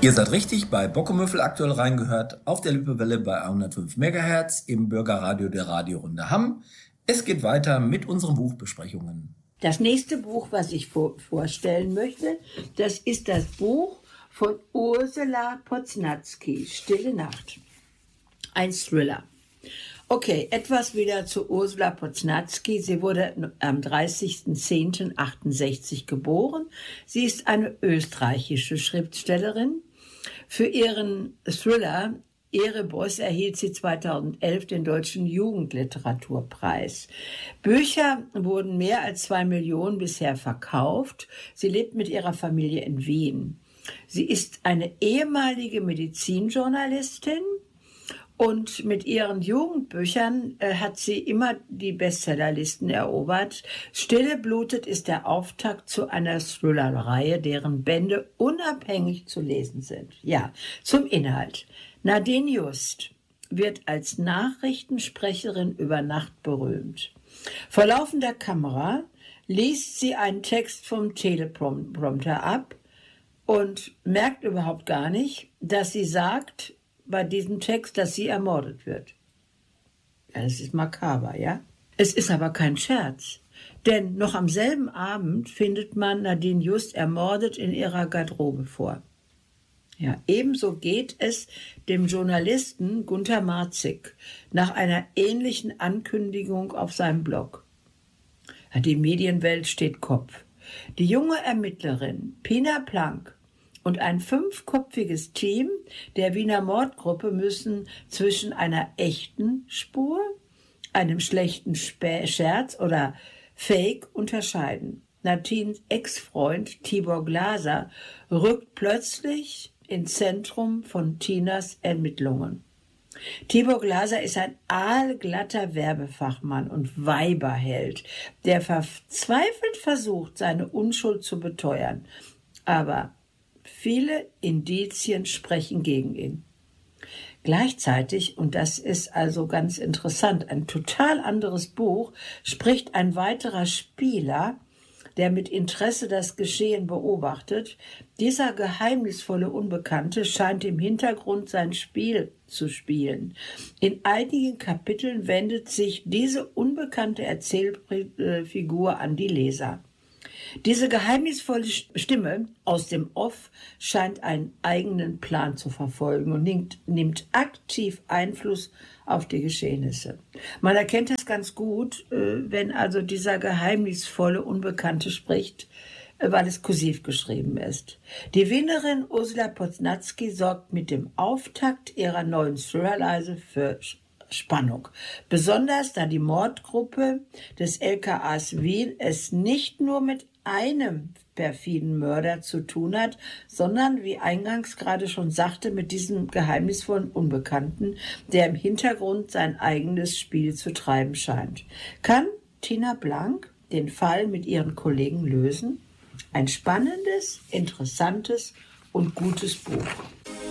Ihr seid richtig bei Bockemüffel aktuell reingehört, auf der Lippewelle bei 105 MHz im Bürgerradio der Radiorunde Hamm. Es geht weiter mit unseren Buchbesprechungen. Das nächste Buch, was ich vorstellen möchte, das ist das Buch von Ursula Poznatzky, Stille Nacht. Ein Thriller. Okay, etwas wieder zu Ursula Poznatzky. Sie wurde am 30.10.68 geboren. Sie ist eine österreichische Schriftstellerin. Für ihren Thriller Erebos erhielt sie 2011 den Deutschen Jugendliteraturpreis. Bücher wurden mehr als 2 Millionen bisher verkauft. Sie lebt mit ihrer Familie in Wien. Sie ist eine ehemalige Medizinjournalistin und mit ihren Jugendbüchern hat sie immer die Bestsellerlisten erobert. Stille blutet ist der Auftakt zu einer Thriller-Reihe, deren Bände unabhängig zu lesen sind. Ja, zum Inhalt. Nadine Just wird als Nachrichtensprecherin über Nacht berühmt. Vor laufender Kamera liest sie einen Text vom Teleprompter ab und merkt überhaupt gar nicht, dass sie sagt bei diesem Text, dass sie ermordet wird. Ja, das ist makaber, ja? Es ist aber kein Scherz, denn noch am selben Abend findet man Nadine Just ermordet in ihrer Garderobe vor. Ja, ebenso geht es dem Journalisten Gunter Marzig nach einer ähnlichen Ankündigung auf seinem Blog. Ja, die Medienwelt steht Kopf. Die junge Ermittlerin Pina Plank und ein 5-köpfiges Team der Wiener Mordgruppe müssen zwischen einer echten Spur, einem schlechten Scherz oder Fake unterscheiden. Nadines Ex-Freund Tibor Glaser rückt plötzlich ins Zentrum von Tinas Ermittlungen. Tibor Glaser ist ein aalglatter Werbefachmann und Weiberheld, der verzweifelt versucht, seine Unschuld zu beteuern. Aber viele Indizien sprechen gegen ihn. Gleichzeitig, und das ist also ganz interessant, ein total anderes Buch, spricht ein weiterer Spieler, der mit Interesse das Geschehen beobachtet. Dieser geheimnisvolle Unbekannte scheint im Hintergrund sein Spiel zu spielen. In einigen Kapiteln wendet sich diese unbekannte Erzählfigur an die Leser. Diese geheimnisvolle Stimme aus dem Off scheint einen eigenen Plan zu verfolgen und nimmt aktiv Einfluss auf die Geschehnisse. Man erkennt das ganz gut, wenn also dieser geheimnisvolle Unbekannte spricht, weil es kursiv geschrieben ist. Die Wienerin Ursula Poznatzky sorgt mit dem Auftakt ihrer neuen Thriller-Reise für Spannung. Besonders da die Mordgruppe des LKAs Wien es nicht nur mit einem perfiden Mörder zu tun hat, sondern, wie eingangs gerade schon sagte, mit diesem geheimnisvollen Unbekannten, der im Hintergrund sein eigenes Spiel zu treiben scheint. Kann Tina Blank den Fall mit ihren Kollegen lösen? Ein spannendes, interessantes und gutes Buch.